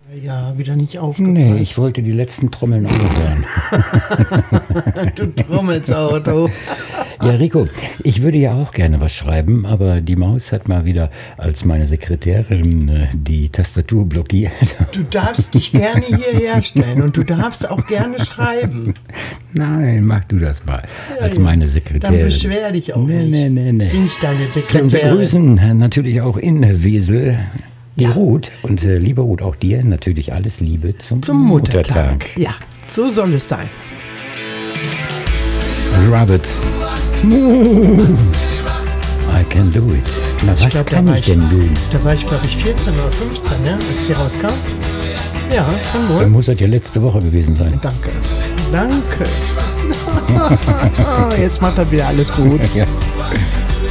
Ja, wieder nicht aufgepasst. Nee, ich wollte die letzten Trommeln auch noch hören. Du trommelst auch, du. Ja, Rico, ich würde ja auch gerne was schreiben, aber die Maus hat mal wieder als meine Sekretärin die Tastatur blockiert. Du darfst dich gerne hierher stellen und du darfst auch gerne schreiben. Nein, mach du das mal als ja. meine Sekretärin. Dann beschwer dich auch nicht. Nee. Bin ich deine Ja, und wir Sekretärin? grüßen natürlich auch in Wesel die Ruth. Und liebe Ruth, auch dir natürlich alles Liebe zum Muttertag. Ja, so soll es sein. Rabbits. I can do it. Na, was glaub, kann ich denn tun? Da war ich, glaube ich, 14 oder 15, ja, als die rauskam. Ja, kann wohl. Dann muss das ja letzte Woche gewesen sein. Danke. Jetzt macht er wieder alles gut. Ja.